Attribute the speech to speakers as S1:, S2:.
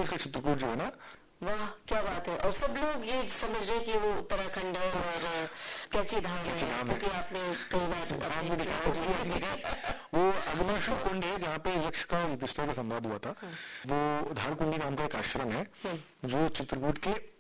S1: प्रदेश का चित्रकूट जो है ना,
S2: वाह क्या बात है। और सब लोग ये समझ रहे हैं कि वो उत्तराखंड है और कैची धाम है, क्योंकि आपने कई बार
S1: वो अग्निशु कुंड है जहाँ पे यक्ष का विस्तृत का संवाद हुआ था। वो धारकुंडी नाम का एक आश्रम है जो चित्रकूट के